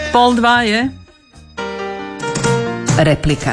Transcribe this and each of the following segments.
1:30 je. Replika.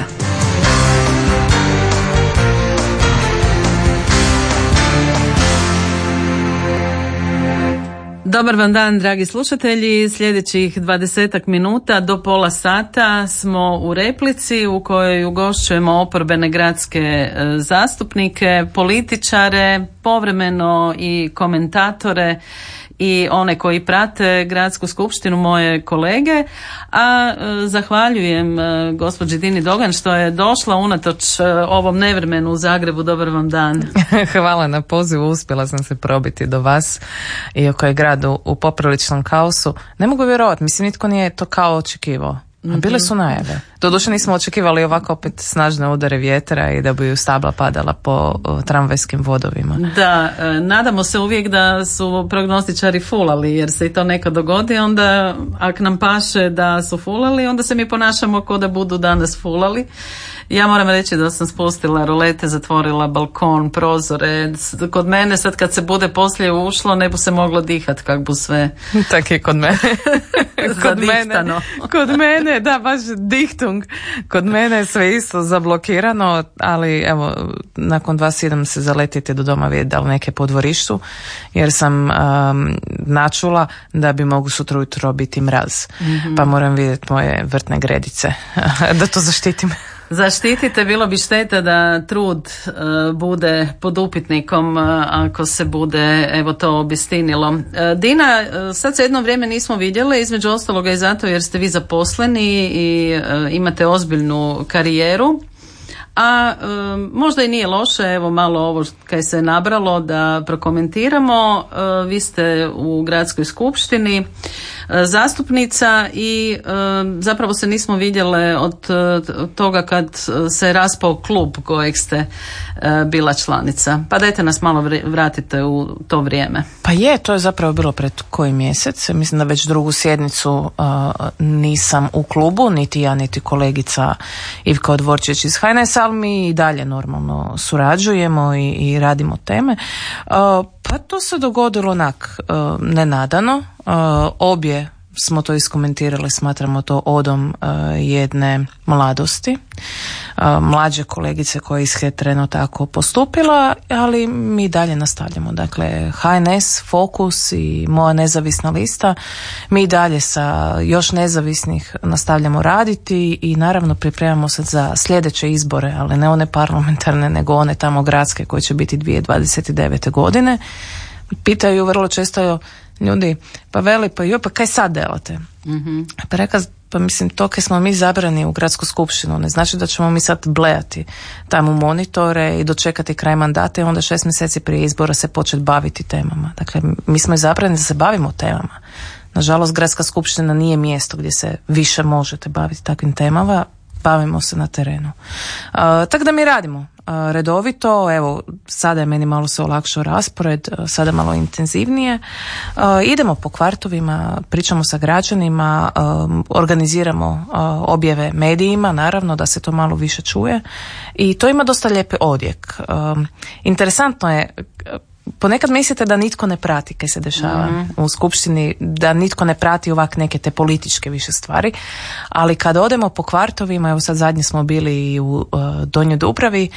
Dobar vam dan, dragi slušatelji. Sljedećih 20 minuta do pola sata smo u replici u kojoj ugošćujemo oporbene gradske zastupnike, političare, povremeno i komentatore i one koji prate gradsku skupštinu, moje kolege, a zahvaljujem gospođi Dini Dogan što je došla unatoč ovom nevremenu u Zagrebu. Dobar vam dan. Hvala na pozivu, uspjela sam se probiti do vas, iako je grad u popriličnom kaosu. Ne mogu vjerovati, mislim nitko nije to kao očekivao. Bile su najave. Doduše nismo očekivali ovako opet snažne udare vjetra i da bi stabla padala po tramvajskim vodovima. Da, nadamo se uvijek da su prognostičari fulali, jer se i to nekad dogodi, onda ako nam paše da su fulali, onda se mi ponašamo kao da budu danas fulali. Ja moram reći da sam spustila rolete, zatvorila balkon, prozore. Kod mene sad kad se bude poslije ušlo, ne bu se moglo dihat kak bu sve. Tako je kod mene. Kod mene, da, baš dihtung. Kod mene je sve isto zablokirano, ali evo, nakon vas idem se zaletiti do doma vidjeti da li neke po dvorištu, jer sam načula da bi mogu sutra ujutro biti mraz. Pa moram vidjeti moje vrtne gredice da to zaštitim. Zaštitite, bilo bi šteta da trud bude pod upitnikom ako se bude evo to obistinilo. Dina, sad se jedno vrijeme nismo vidjeli, između ostaloga i zato jer ste vi zaposleni i imate ozbiljnu karijeru. A možda i nije loše, evo malo ovo kaj se je nabralo da prokomentiramo. Vi ste u gradskoj skupštini zastupnica i zapravo se nismo vidjele od toga kad se raspao klub kojeg ste bila članica. Pa dajte nas malo vratite u to vrijeme. Pa to je zapravo bilo pred koji mjesec. Mislim da već drugu sjednicu nisam u klubu, niti ja, niti kolegica Ivka Odvorčić iz HNS-a, ali mi i dalje normalno surađujemo i radimo teme. Pa to se dogodilo onak nenadano. Obje smo to iskomentirali, smatramo to odom jedne mladosti, mlađe kolegice koja je ishitreno tako postupila, ali mi dalje nastavljamo. Dakle, HNS, Fokus i moja nezavisna lista, mi dalje sa još nezavisnih nastavljamo raditi i naravno pripremamo se za sljedeće izbore, ali ne one parlamentarne, nego one tamo gradske koje će biti 2029. godine. Pitaju vrlo često ljudi, pa veli, pa kaj sad delate? Pa reka, pa mislim, to kaj smo mi zabrani u gradsku skupštinu, ne znači da ćemo mi sad blejati tamo u monitore i dočekati kraj mandata i onda 6 mjeseci prije izbora se početi baviti temama. Dakle, mi smo izabrani da se bavimo temama. Nažalost, gradska skupština nije mjesto gdje se više možete baviti takvim temama, bavimo se na terenu. Tako da mi radimo redovito, evo sada je meni malo se olakšao raspored, sada malo intenzivnije. Idemo po kvartovima, pričamo sa građanima, organiziramo objave medijima, naravno da se to malo više čuje i to ima dosta lijepi odjek. Interesantno je, ponekad mislite da nitko ne prati kaj se dešava u skupštini, da nitko ne prati ovak neke te političke više stvari, ali kad odemo po kvartovima, evo sad zadnji smo bili i u Donjoj Dubravi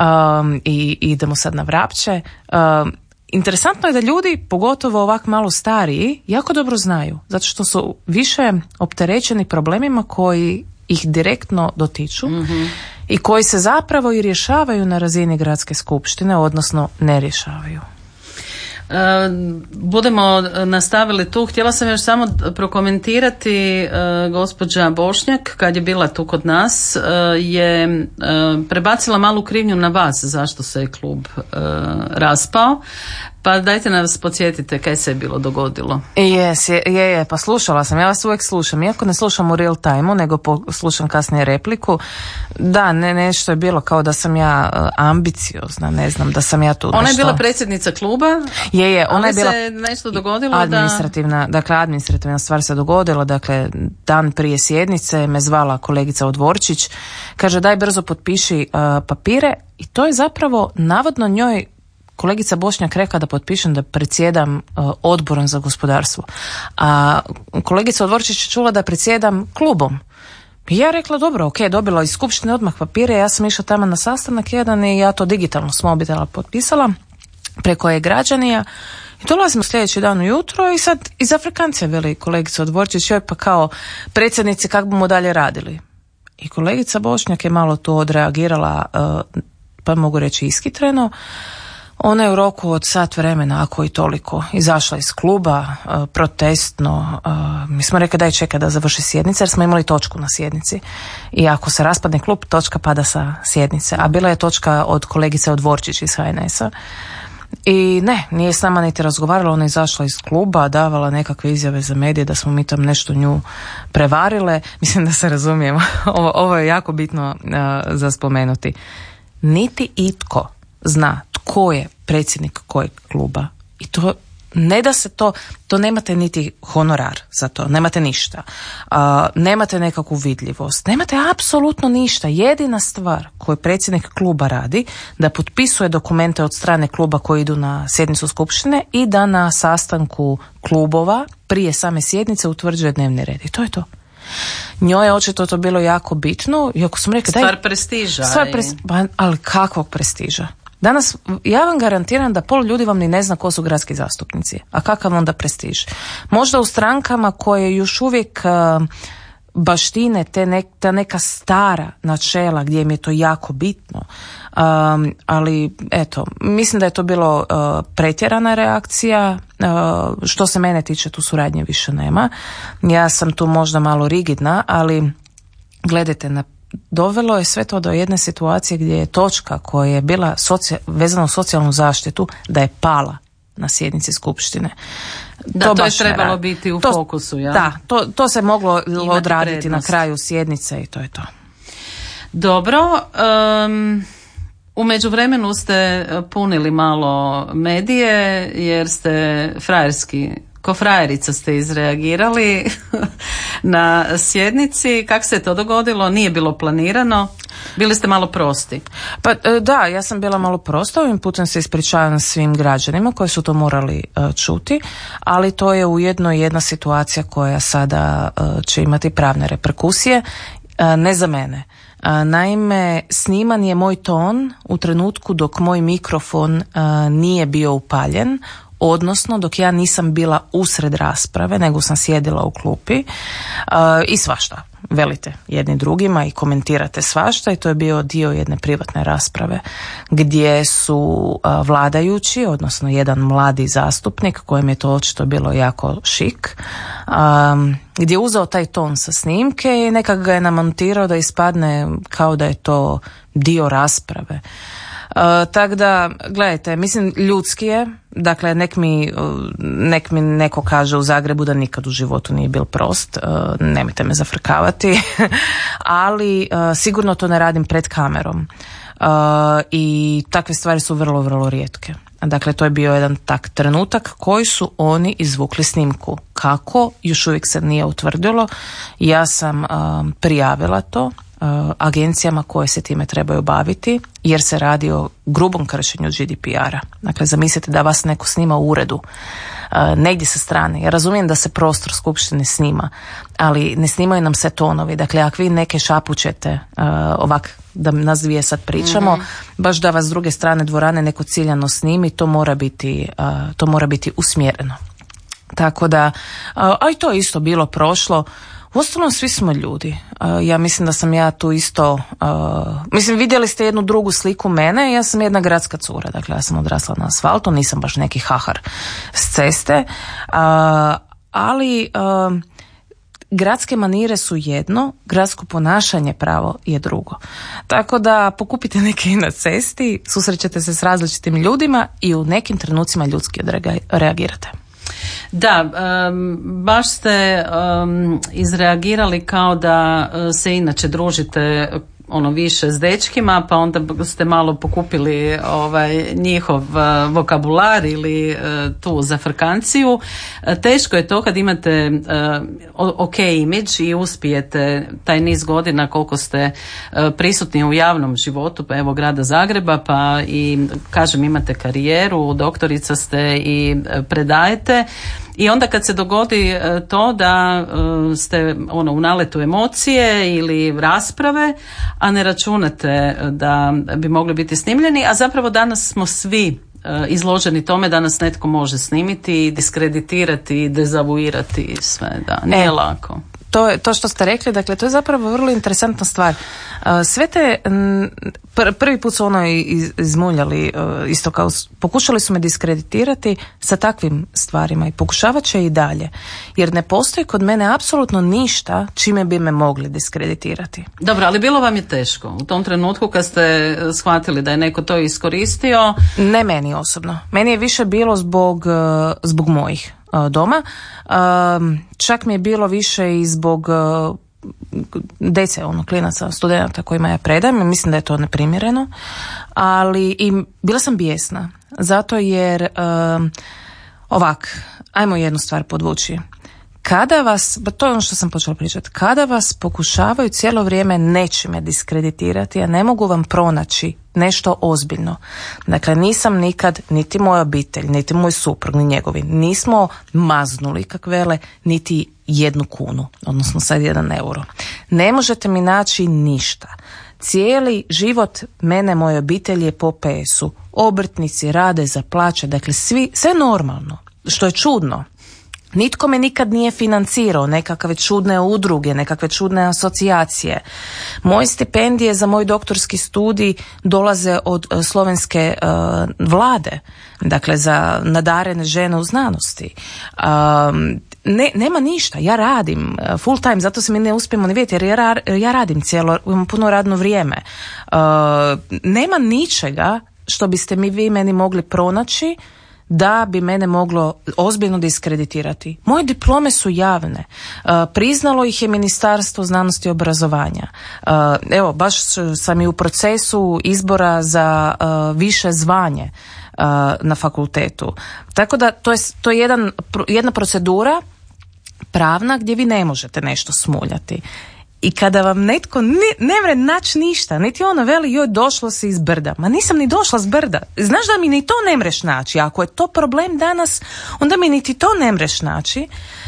i idemo sad na Vrapče, interesantno je da ljudi, pogotovo ovak malo stariji, jako dobro znaju, zato što su više opterećeni problemima koji ih direktno dotiču i koji se zapravo i rješavaju na razini gradske skupštine, odnosno ne rješavaju. Budemo nastavili tu. Htjela sam još samo prokomentirati, gospođa Bošnjak kad je bila tu kod nas je prebacila malu krivnju na vas zašto se je klub raspao. Pa dajte nas podsjetite kaj se je bilo dogodilo. Je, pa slušala sam, ja vas uvijek slušam, iako ne slušam u real time-u, nego slušam kasnije repliku. Da, nešto je bilo kao da sam ja ambiciozna, ne znam, da sam ja tu Ona je bila predsjednica kluba, ona je bila se nešto dogodilo administrativna stvar se dogodila, dakle dan prije sjednice me zvala kolegica Odvorčić, kaže daj brzo potpiši papire i to je zapravo navodno njoj kolegica Bošnjak rekla da potpišem da predsjedam odborom za gospodarstvo. A kolegica Odvorčić je čula da predsjedam klubom. I ja rekla, dobro, ok, dobila iz skupštine odmah papire, ja sam išla tamo na sastanak jedan i ja to digitalno s mobitela potpisala preko e-građanija. I dolazimo sljedeći dan ujutro i sad iz Afrikancija veli kolegica Odvorčić, joj pa kao predsjednici kako bomo dalje radili. I kolegica Bošnjak je malo to odreagirala, pa mogu reći iskitreno. Ona je u roku od sat vremena, ako i toliko, izašla iz kluba, protestno. Mi smo rekli daj čekaj da završi sjednica jer smo imali točku na sjednici. I ako se raspadne klub, točka pada sa sjednice. A bila je točka od kolegice Odvorčić iz HNS-a. I ne, nije s nama niti razgovarala, ona je izašla iz kluba, davala nekakve izjave za medije da smo mi tam nešto nju prevarile. Mislim da se razumijemo. Ovo je jako bitno za spomenuti. Niti itko zna tko je predsjednik kojeg kluba. I to ne da se to nemate niti honorar za to, nemate ništa. Nemate nekakvu vidljivost, nemate apsolutno ništa. Jedina stvar koju predsjednik kluba radi, da potpisuje dokumente od strane kluba koji idu na sjednicu skupštine i da na sastanku klubova prije same sjednice utvrđuje dnevni red. I to je to. Njoj je očito to bilo jako bitno. Iako sam rekla, stvar prestiža. Ali kakvog prestiža? Danas, ja vam garantiram da pola ljudi vam ni ne zna ko su gradski zastupnici. A kakav onda prestiž? Možda u strankama koje još uvijek baštine ta neka stara načela gdje im je to jako bitno. Ali eto, mislim da je to bilo pretjerana reakcija. Što se mene tiče, tu suradnje više nema. Ja sam tu možda malo rigidna, ali gledajte, dovelo je sve to do jedne situacije gdje je točka koja je bila vezana u socijalnu zaštitu da je pala na sjednici skupštine. Da, to je trebalo biti u fokusu. Ja? Da, to se moglo odraditi prednost na kraju sjednice i to je to. Dobro, u međuvremenu ste punili malo medije jer ste ko frajerica ste izreagirali na sjednici. Kako se to dogodilo? Nije bilo planirano? Bili ste malo prosti? Pa da, ja sam bila malo prosta. Ovim putem se ispričavam svim građanima koji su to morali čuti, ali to je ujedno jedna situacija koja sada će imati pravne reperkusije, ne za mene. Naime, sniman je moj ton u trenutku dok moj mikrofon nije bio upaljen, odnosno dok ja nisam bila usred rasprave, nego sam sjedila u klupi i svašta velite jedni drugima i komentirate svašta i to je bio dio jedne privatne rasprave gdje su vladajući, odnosno jedan mladi zastupnik kojem je to očito bilo jako šik, gdje je uzeo taj ton sa snimke i nekako ga je namontirao da ispadne kao da je to dio rasprave. Tako da, gledajte, mislim ljudski je, dakle nek mi neko kaže u Zagrebu da nikad u životu nije bil prost, nemojte me zafrkavati, ali sigurno to ne radim pred kamerom i takve stvari su vrlo, vrlo rijetke. Dakle, to je bio jedan tak trenutak koji su oni izvukli snimku. Kako? Još uvijek se nije utvrdilo. Ja sam prijavila to agencijama koje se time trebaju baviti jer se radi o grubom kršenju GDPR-a. Dakle, zamislite da vas neko snima u uredu negdje sa strane. Ja razumijem da se prostor skupštine snima, ali ne snimaju nam se tonovi. Dakle, ako vi neke šapućete ovak da nas dvije sad pričamo, baš da vas s druge strane dvorane neko ciljano snimi, to mora biti usmjereno. Tako da, a i to isto bilo prošlo. Uostalom, svi smo ljudi. Ja mislim da sam ja tu isto... Mislim, vidjeli ste jednu drugu sliku mene, ja sam jedna gradska cura. Dakle, ja sam odrasla na asfaltu, nisam baš neki hahar s ceste. Ali gradske manire su jedno, gradsko ponašanje pravo je drugo. Tako da pokupite neke i na cesti, susrećete se s različitim ljudima i u nekim trenucima ljudski reagirate. Da, baš ste izreagirali kao da se inače družite više s dečkima, pa onda ste malo pokupili njihov vokabular ili tu zafrkanciju. Teško je to kad imate ok imidž i uspijete taj niz godina koliko ste prisutni u javnom životu, pa evo grada Zagreba, pa i kažem imate karijeru, doktorica ste i predajete. I onda kad se dogodi to da ste u naletu emocije ili rasprave, a ne računate da bi mogli biti snimljeni, a zapravo danas smo svi izloženi tome da nas netko može snimiti, diskreditirati, dezavuirati i sve, da, nije lako. To što ste rekli, dakle, to je zapravo vrlo interesantna stvar. Sve te, prvi put su izmuljali, isto kao, pokušali su me diskreditirati sa takvim stvarima i pokušavat će i dalje. Jer ne postoji kod mene apsolutno ništa čime bi me mogli diskreditirati. Dobro, ali bilo vam je teško u tom trenutku kad ste shvatili da je neko to iskoristio? Ne meni osobno. Meni je više bilo zbog mojih doma. Čak mi je bilo više i zbog dece, klinaca, studenata kojima ja predajem. Mislim da je to neprimjereno. Ali i bila sam bijesna. Zato jer ajmo jednu stvar podvući. Kada vas, to je ono što sam počela pričati, kada vas pokušavaju cijelo vrijeme nečime diskreditirati, a ne mogu vam pronaći nešto ozbiljno. Dakle, nisam nikad, niti moja obitelj, niti moj suprug, ni njegovi, nismo maznuli, kak vele, niti 1 kunu, odnosno sad 1 euro. Ne možete mi naći ništa. Cijeli život mene, moje obitelji je po PS-u. Obrtnici rade za plaće, dakle sve normalno, što je čudno. Nitko me nikad nije financirao, nekakve čudne udruge, nekakve čudne asocijacije. Moje stipendije za moj doktorski studij dolaze od slovenske vlade, dakle za nadarene žene u znanosti. Nema ništa, ja radim full time, zato se mi ne uspijemo ni vidjeti, jer ja radim imam puno radno vrijeme. Nema ničega što biste vi meni mogli pronaći da bi mene moglo ozbiljno diskreditirati. Moje diplome su javne. Priznalo ih je Ministarstvo znanosti i obrazovanja. Evo, baš sam i u procesu izbora za više zvanje na fakultetu. Tako da to je jedna procedura pravna gdje vi ne možete nešto smuljati. I kada vam netko ne mre naći ništa, niti ono veli joj došlo si iz brda. Ma nisam ni došla s brda. Znaš da mi ni to ne mreš naći. Ako je to problem danas, onda mi niti to ne mreš naći.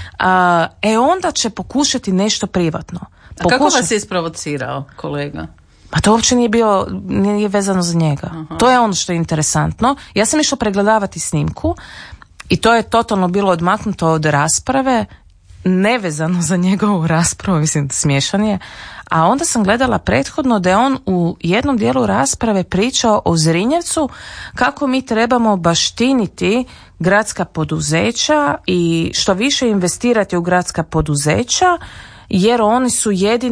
Onda će pokušati nešto privatno. A kako vas je isprovocirao kolega? A to uopće nije vezano za njega. Aha. To je ono što je interesantno. Ja sam išla pregledavati snimku i to je totalno bilo odmaknuto od rasprave, nevezano za njegovu raspravu, mislim, smiješan je. A onda sam gledala prethodno da je on u jednom dijelu rasprave pričao o Zrinjevcu, kako mi trebamo baštiniti gradska poduzeća i što više investirati u gradska poduzeća, jer oni su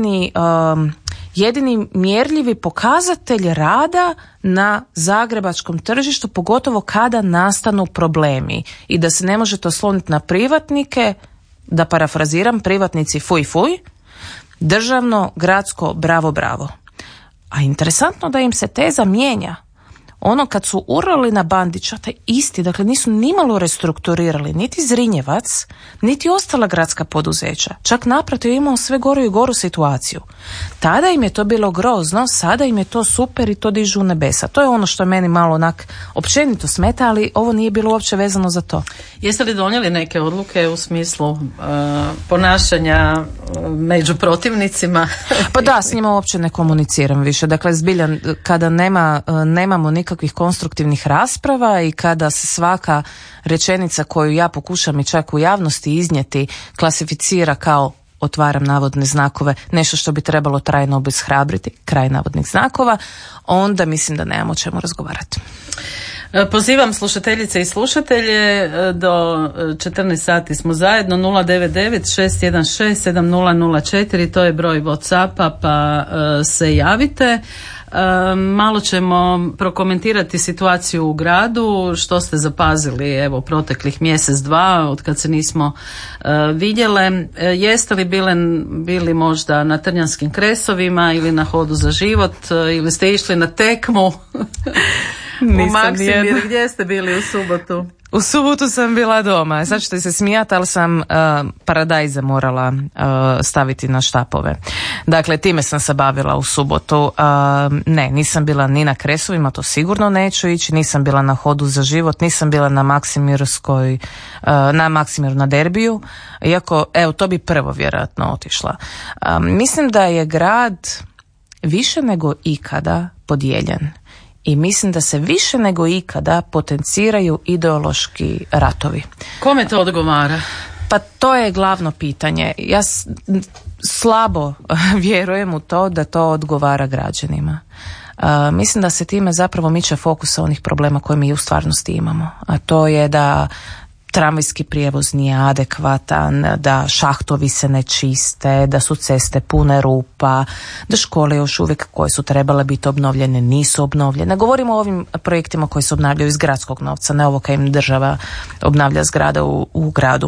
jedini mjerljivi pokazatelj rada na zagrebačkom tržištu, pogotovo kada nastanu problemi. I da se ne možete osloniti na privatnike, da parafraziram, privatnici fuj fuj, državno, gradsko, bravo, bravo. A interesantno da im se teza mijenja. Ono kad su urali na Bandića, taj isti, dakle nisu nimalo restrukturirali niti Zrinjevac, niti ostala gradska poduzeća. Čak naprotiv imao sve goru i goru situaciju. Tada im je to bilo grozno, sada im je to super i to dižu u nebesa. To je ono što meni malo onak općenito smeta, ali ovo nije bilo uopće vezano za to. Jeste li donijeli neke odluke u smislu ponašanja među protivnicima? Pa da, s njima uopće ne komuniciram više. Dakle, zbiljan, kada nemamo nikakvih konstruktivnih rasprava i kada se svaka rečenica koju ja pokušam i čak u javnosti iznijeti klasificira kao, otvaram navodne znakove, nešto što bi trebalo trajno obeshrabriti, kraj navodnih znakova, onda mislim da nemamo o čemu razgovarati. Pozivam slušateljice i slušatelje, do 14 sati smo zajedno, 099 616 7004, to je broj WhatsAppa, pa se javite. Malo ćemo prokomentirati situaciju u gradu, što ste zapazili evo proteklih mjesec, dva od kad se nismo vidjele. Jeste li bili možda na Trnjanskim kresovima ili na Hodu za život ili ste išli na tekmu u Maksimir? Gdje ste bili u subotu? U subotu sam bila doma. Sad ćete se smijati, ali sam paradajze morala staviti na štapove. Dakle, time sam se bavila u subotu. Ne, nisam bila ni na Kresovima, to sigurno neću ići. Nisam bila na Hodu za život, nisam bila na Maksimirskoj, na Maksimiru na derbiju. Iako, evo, to bi prvo vjerojatno otišla. Mislim da je grad više nego ikada podijeljen. I mislim da se više nego ikada potenciraju ideološki ratovi. Kome to odgovara? Pa to je glavno pitanje. Ja slabo vjerujem u to da to odgovara građanima. Mislim da se time zapravo miče fokusa onih problema koje mi u stvarnosti imamo. A to je da tramvajski prijevoz nije adekvatan, da šahtovi se ne čiste, da su ceste pune rupa, da škole još uvijek koje su trebale biti obnovljene nisu obnovljene. Govorimo o ovim projektima koji se obnavljaju iz gradskog novca, ne ovo kad im država obnavlja zgrada u gradu.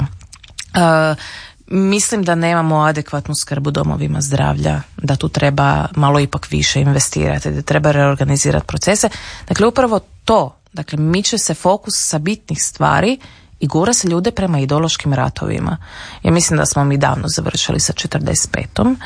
Mislim da nemamo adekvatnu skrb u domovima zdravlja, da tu treba malo ipak više investirati, da treba reorganizirati procese. Dakle, upravo to, dakle, miče se fokus sa bitnih stvari i gura se ljude prema ideološkim ratovima. Ja mislim da smo mi davno završili sa 45.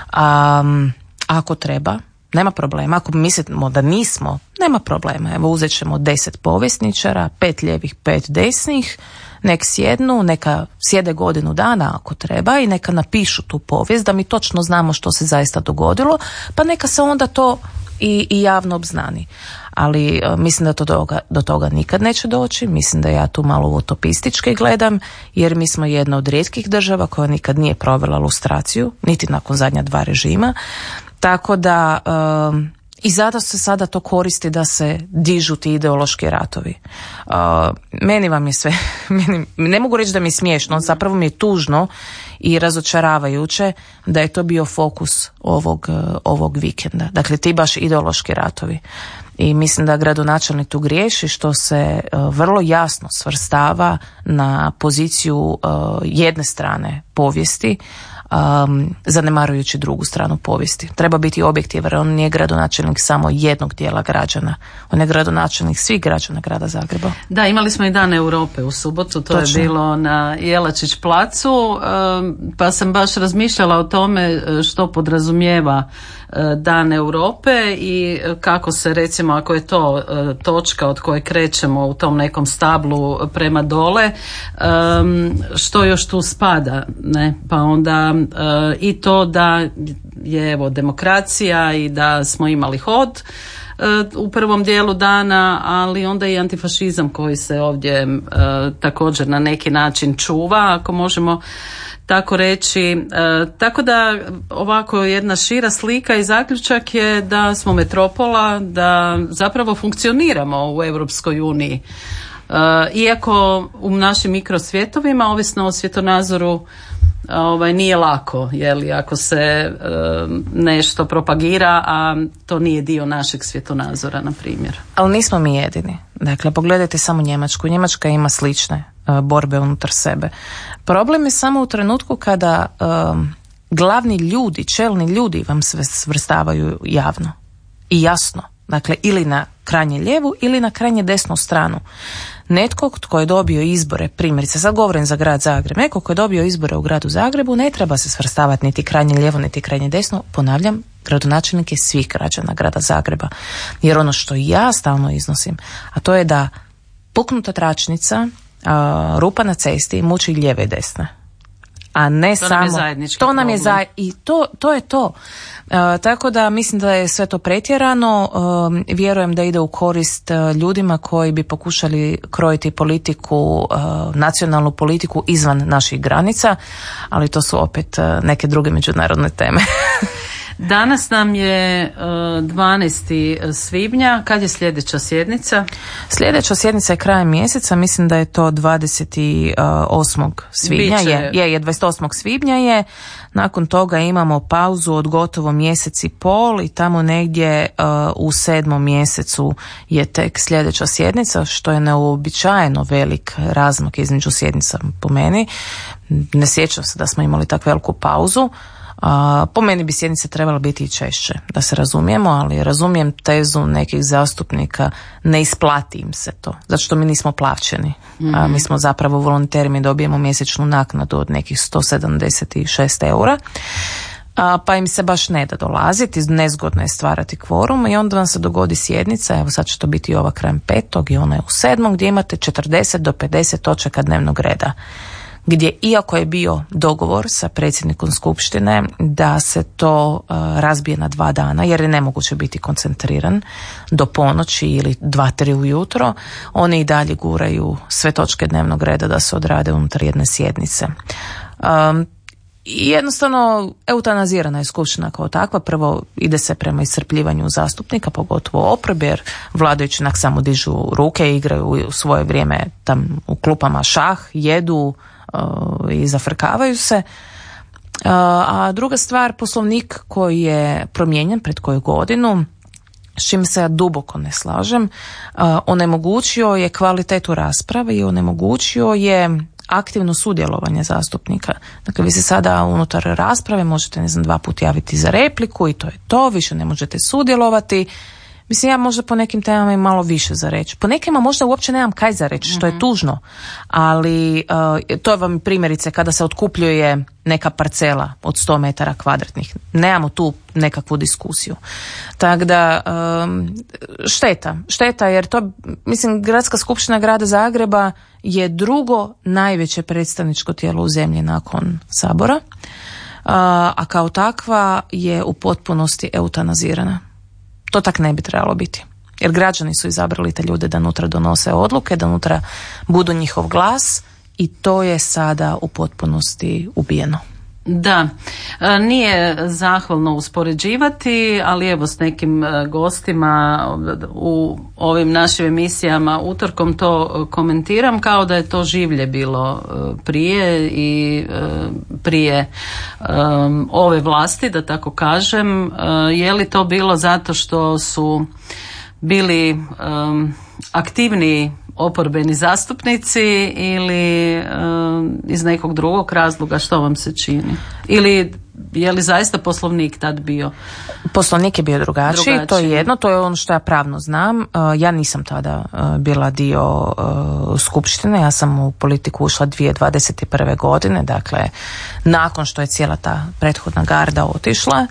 Ako treba, nema problema. Ako mislimo da nismo, nema problema. Evo, uzet ćemo 10 povjesničara, 5 lijevih, 5 desnih, nek sjednu, neka sjede godinu dana ako treba i neka napišu tu povijest da mi točno znamo što se zaista dogodilo, pa neka se onda to i javno obznani. Ali mislim da do toga nikad neće doći. Mislim da ja tu malo utopistički gledam, jer mi smo jedna od rijetkih država koja nikad nije provela lustraciju, niti nakon zadnja 2 režima. Tako da i zato se sada to koristi da se dižu ti ideološki ratovi. Meni vam je sve, ne mogu reći da mi je smiješno, zapravo mi je tužno i razočaravajuće da je to bio fokus ovog vikenda. Dakle, ti baš ideološki ratovi. I mislim da gradonačelnik tu griješi što se vrlo jasno svrstava na poziciju jedne strane povijesti, zanemarujući drugu stranu povijesti. Treba biti objektivan, on nije gradonačelnik samo jednog dijela građana. On je gradonačelnik svih građana grada Zagreba. Da, imali smo i Dan Europe u subotu, to Točno. Je bilo na Jelačić placu, pa sam baš razmišljala o tome što podrazumijeva Dan Europe i kako se, recimo, ako je to točka od koje krećemo u tom nekom stablu prema dole, što još tu spada, ne? Pa onda i to da je evo demokracija i da smo imali hod u prvom dijelu dana, ali onda i antifašizam koji se ovdje također na neki način čuva, ako možemo tako reći. Tako da ovako jedna šira slika i zaključak je da smo metropola, da zapravo funkcioniramo u Europskoj uniji. Iako u našim mikrosvjetovima, ovisno o svjetonazoru, nije lako, jeli, ako se nešto propagira, a to nije dio našeg svjetonazora, na primjer. Ali nismo mi jedini. Dakle, pogledajte samo Njemačku. Njemačka ima slične borbe unutar sebe. Problem je samo u trenutku kada glavni ljudi, čelni ljudi vam sve svrstavaju javno i jasno. Dakle, ili na krajnje lijevu ili na krajnje desnu stranu. Netko tko je dobio izbore, primjerice, sad govorim za grad Zagreb, netko tko je dobio izbore u gradu Zagrebu ne treba se svrstavati niti krajnje lijevo, niti krajnje desno. Ponavljam, gradonačelnik je svih građana grada Zagreba. Jer ono što ja stalno iznosim, a to je da puknuta tračnica, rupa na cesti muči lijeve i desne. A ne to samo to nam je i to je to. Tako da mislim da je sve to pretjerano. Vjerujem da ide u korist ljudima koji bi pokušali krojiti politiku, nacionalnu politiku izvan naših granica, ali to su opet neke druge međunarodne teme. Danas nam je 12. svibnja. Kad je sljedeća sjednica? Sljedeća sjednica je krajem mjeseca, mislim da je to 28. svibnja. Je 28. svibnja je. Nakon toga imamo pauzu od gotovo mjesec i pol i tamo negdje u 7. mjesecu je tek sljedeća sjednica, što je neuobičajeno velik razmak između sjednica po meni. Ne sjećam se da smo imali tako veliku pauzu. Po meni bi sjednice trebala biti i češće, da se razumijemo, ali razumijem tezu nekih zastupnika, ne isplati im se to, zato što mi nismo plaćeni. Mi smo zapravo volonteri, mi dobijemo mjesečnu naknadu od nekih 176 eura, pa im se baš ne da dolaziti, nezgodno je stvarati kvorum i onda vam se dogodi sjednica, evo sad će to biti ova krajem 5. i ona je u 7. gdje imate 40 do 50 točaka dnevnog reda, gdje iako je bio dogovor sa predsjednikom skupštine da se to razbije na 2 dana, jer je nemoguće biti koncentriran do ponoći ili 2-3 ujutro, oni i dalje guraju sve točke dnevnog reda da se odrade unutar jedne sjednice. I jednostavno eutanazirana je skupština kao takva. Prvo ide se prema iscrpljivanju zastupnika, pogotovo oporbe, jer vladajući samo dižu ruke i igraju u svoje vrijeme tam u klupama šah, jedu i zafrkavaju se. A druga stvar, poslovnik koji je promijenjen pred koju godinu, s čim se ja duboko ne slažem, onemogućio je kvalitetu rasprave i onemogućio je aktivno sudjelovanje zastupnika. Dakle, vi se sada unutar rasprave možete, 2 puta javiti za repliku i to je to, više ne možete sudjelovati. Mislim, ja možda po nekim temama imam malo više za reći. Po nekima možda uopće nemam kaj za reći, što je tužno. Ali to je vam primjerice kada se otkupljuje neka parcela od 100 metara kvadratnih. Nemamo tu nekakvu diskusiju. Tako da, šteta jer to, mislim, Gradska skupština Grada Zagreba je drugo najveće predstavničko tijelo u zemlji nakon Sabora, a kao takva je u potpunosti eutanazirana. To tak ne bi trebalo biti. Jer građani su izabrali te ljude da unutra donose odluke, da unutra budu njihov glas i to je sada u potpunosti ubijeno. Da, nije zahvalno uspoređivati, ali evo s nekim gostima u ovim našim emisijama utorkom to komentiram kao da je to življe bilo prije i prije ove vlasti, da tako kažem. Je li to bilo zato što su bili aktivniji oporbeni zastupnici ili iz nekog drugog razloga, što vam se čini? Ili je li zaista poslovnik tad bio? Poslovnik je bio drugačiji, to je jedno, to je ono što ja pravno znam. Ja nisam tada bila dio skupštine, ja sam u politiku ušla 2021. godine, dakle nakon što je cijela ta prethodna garda otišla.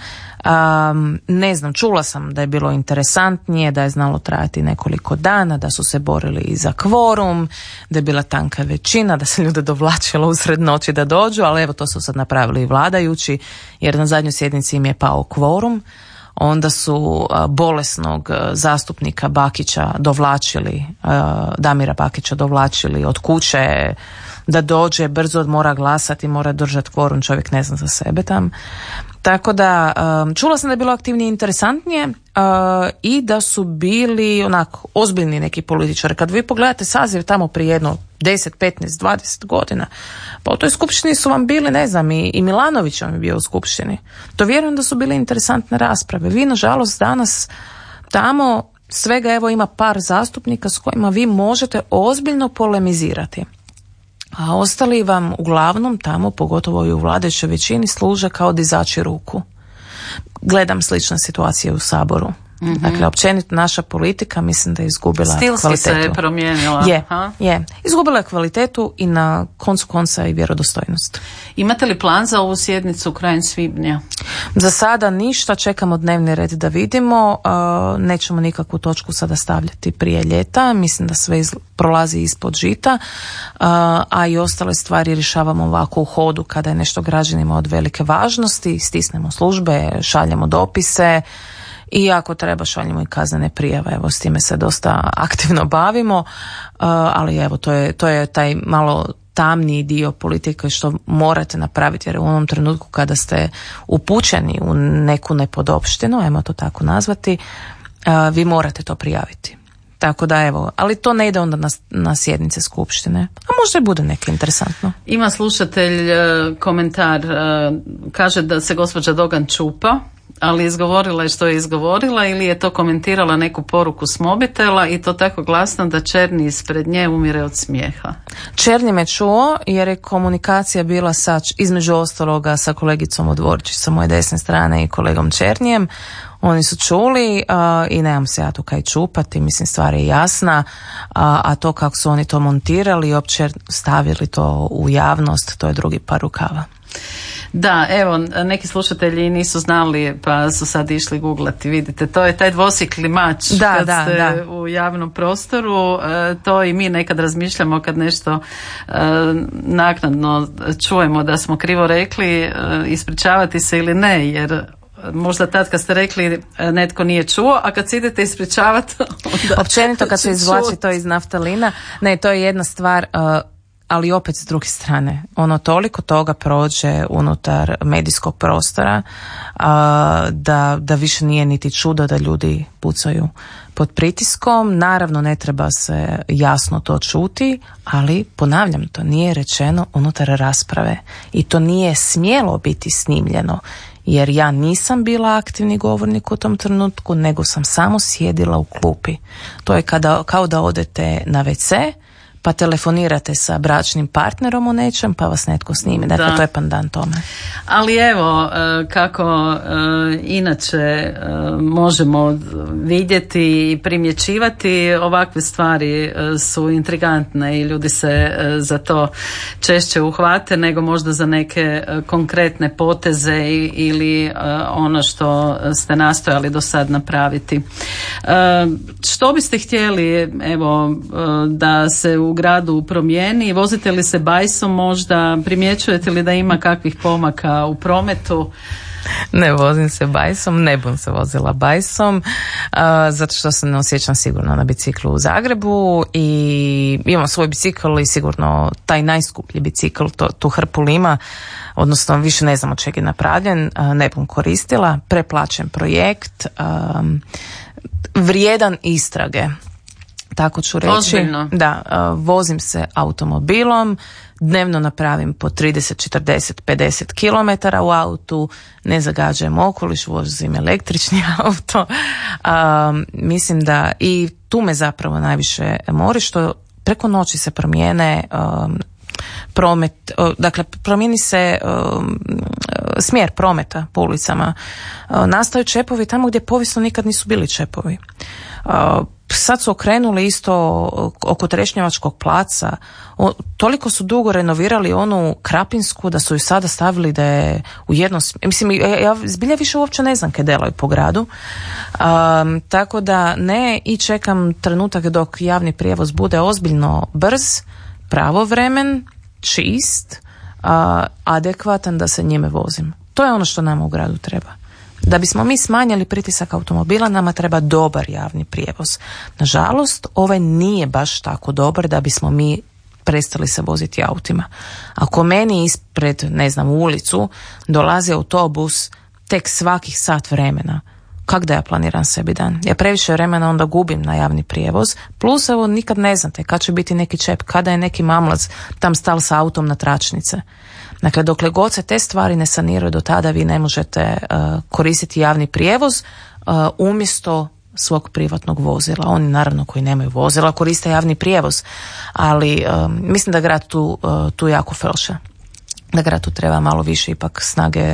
Ne znam, čula sam da je bilo interesantnije, da je znalo trajati nekoliko dana, da su se borili i za kvorum, da je bila tanka većina, da se ljude dovlačilo usred noći da dođu, ali evo to su sad napravili i vladajući, jer na zadnjoj sjednici im je pao kvorum. Onda su bolesnog zastupnika Bakića dovlačili, Damira Bakića dovlačili od kuće da dođe, brzo mora glasati, mora držati kvorum, čovjek ne zna za sebe tam. Tako da, čula sam da je bilo aktivnije i interesantnije i da su bili onako ozbiljni neki političari. Kad vi pogledate saziv tamo prije jedno 10, 15, 20 godina, pa u toj skupštini su vam bili, ne znam, i Milanović vam je bio u skupštini. To vjerujem da su bile interesantne rasprave. Vi, nažalost, danas tamo svega evo ima par zastupnika s kojima vi možete ozbiljno polemizirati. A ostali vam uglavnom tamo, pogotovo i u vladajućoj većini, služe kao dizači ruku. Gledam slične situacije u Saboru. Mm-hmm. Dakle, općenito naša politika mislim da je izgubila stilski kvalitetu. Se je promijenila. Je. Izgubila je kvalitetu i na koncu konca i vjerodostojnost. Imate li plan za ovu sjednicu krajem svibnja? Za sada ništa, čekamo dnevni red da vidimo. Nećemo nikakvu točku sada stavljati prije ljeta. Mislim da sve prolazi ispod žita, a i ostale stvari rješavamo ovako u hodu kada je nešto građanima od velike važnosti. Stisnemo službe, šaljemo dopise, i ako treba šaljemo i kaznene prijave, evo s time se dosta aktivno bavimo, ali evo to je taj malo tamniji dio politike što morate napraviti, jer u onom trenutku kada ste upućeni u neku nepodopštinu, ajmo to tako nazvati, vi morate to prijaviti. Tako da evo, ali to ne ide onda na sjednice skupštine. A možda i bude neko interesantno. Ima slušatelj komentar, kaže da se gospođa Dogan čupa, ali izgovorila je što je izgovorila ili je to komentirala neku poruku s mobitela i to tako glasno da Černi ispred nje umire od smijeha. Černi me čuo jer je komunikacija bila između ostaloga sa kolegicom od Dvorčić sa moje desne strane i kolegom Černijem. Oni su čuli i nemam se ja tu kaj čupati, mislim stvar je jasna, a to kako su oni to montirali i uopće stavili to u javnost, to je drugi par rukava. Da, evo, neki slušatelji nisu znali pa su sad išli googlati, vidite, to je taj dvosjekli mač kad ste u javnom prostoru, to i mi nekad razmišljamo kad nešto naknadno čujemo da smo krivo rekli, ispričavati se ili ne, jer možda tad kad ste rekli netko nije čuo, a kad se idete ispričavati općenito kad se izvlači to iz naftalina, ne, to je jedna stvar, ali opet s druge strane, ono toliko toga prođe unutar medijskog prostora da više nije niti čudo da ljudi pucaju pod pritiskom. Naravno ne treba se jasno to čuti, ali ponavljam, to nije rečeno unutar rasprave i to nije smjelo biti snimljeno. Jer ja nisam bila aktivni govornik u tom trenutku, nego sam samo sjedila u klupi. To je kao da odete na WC, pa telefonirate sa bračnim partnerom o nečem, pa vas netko snimi. Dakle, to je pandan tome. Ali evo, kako inače možemo vidjeti i primjećivati, ovakve stvari su intrigantne i ljudi se za to češće uhvate nego možda za neke konkretne poteze ili ono što ste nastojali do sad napraviti. Što biste htjeli, evo, da se u gradu promijeni? Vozite li se bajsom možda? Primjećujete li da ima kakvih pomaka u prometu? Ne vozim se bajsom, ne bom se vozila bajsom, zato što se ne osjećam sigurno na biciklu u Zagrebu i imam svoj bicikl i sigurno taj najskuplji bicikl, tu hrpu lima, odnosno više ne znam od čega je napravljen, ne bom koristila, preplaćen projekt, vrijedan istrage. Tako ću reći. Ozbiljno. Da, vozim se automobilom, dnevno napravim po 30, 40, 50 km u autu, ne zagađujem okoliš, vozim električni auto. Mislim da i tu me zapravo najviše mori što preko noći se promijene promet, dakle promijeni se smjer prometa po ulicama. Nastaju čepovi tamo gdje povijesno nikad nisu bili čepovi. Sad su okrenuli isto oko Trešnjevačkog placa. Toliko su dugo renovirali onu Krapinsku da su ju sada stavili da je u jednom... Mislim, ja zbilja više uopće ne znam kaj delaju po gradu. Tako da ne, i čekam trenutak dok javni prijevoz bude ozbiljno brz, pravovremen, čist, adekvatan da se njime vozim. To je ono što nama u gradu treba. Da bismo mi smanjili pritisak automobila, nama treba dobar javni prijevoz. Nažalost, ovaj nije baš tako dobar da bismo mi prestali se voziti autima. Ako meni ispred, ne znam, u ulicu dolazi autobus tek svakih sat vremena, kak da ja planiram sebi dan? Ja previše vremena onda gubim na javni prijevoz, plus evo nikad ne znate kad će biti neki čep, kada je neki mamlac tam stal sa autom na tračnice. Dakle, dokle god se te stvari ne saniraju, do tada vi ne možete koristiti javni prijevoz umjesto svog privatnog vozila. Oni naravno koji nemaju vozila koriste javni prijevoz, ali mislim da grad tu jako felša. Da grad tu treba malo više ipak snage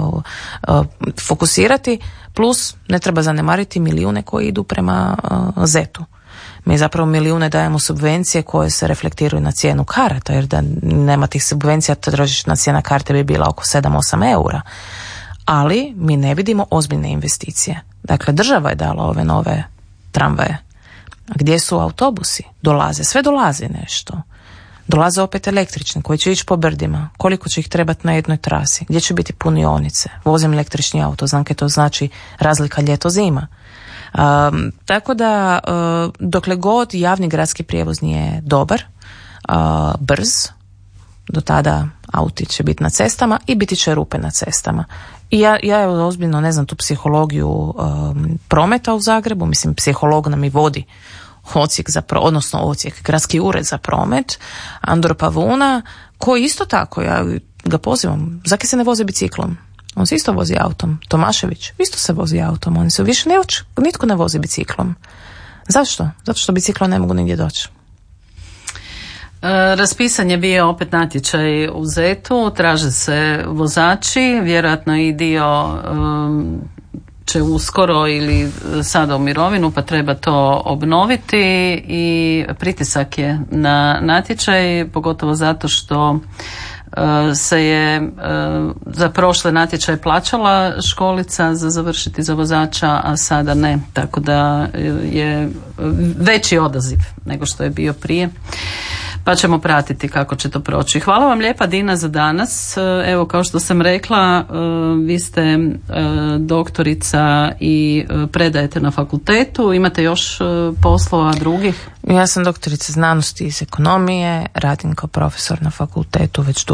fokusirati, plus ne treba zanemariti milijune koji idu prema ZET-u. Mi zapravo milijune dajemo subvencije koje se reflektiraju na cijenu karata, jer da nema tih subvencija, tržišna cijena karte bi bila oko 7-8 eura. Ali mi ne vidimo ozbiljne investicije. Dakle, država je dala ove nove tramvaje. A gdje su autobusi? Sve dolazi nešto. Dolaze opet električni koji će ići po brdima. Koliko će ih trebati na jednoj trasi? Gdje će biti punionice? Vozim električni auto, znam kaj to znači razlika ljeto-zima. Tako da dokle god javni gradski prijevoz nije dobar, brz Do tada auti će biti na cestama i biti će rupe na cestama. I ja ozbiljno ne znam tu psihologiju prometa u Zagrebu, mislim psiholog nam i vodi Odsjek, gradski ured za promet, Andor Pavuna, koji isto tako, ja ga pozivam, Zaki se ne vozi biciklom, on se isto vozi autom, Tomašević isto se vozi autom, oni se više nitko ne vozi biciklom. Zašto? Zato što bicikla ne mogu nigdje doći. Raspisan je bio opet natječaj u ZET-u, traže se vozači, vjerojatno i dio će uskoro ili sada u mirovinu, pa treba to obnoviti i pritisak je na natječaj, pogotovo zato što se je za prošle natječaje plaćala školica za završiti za vozača, a sada ne, tako da je veći odaziv nego što je bio prije. Pa ćemo pratiti kako će to proći. Hvala vam lijepa, Dina, za danas. Evo, kao što sam rekla, vi ste doktorica i predajete na fakultetu. Imate još poslova drugih? Ja sam doktorica znanosti iz ekonomije, radim kao profesor na fakultetu već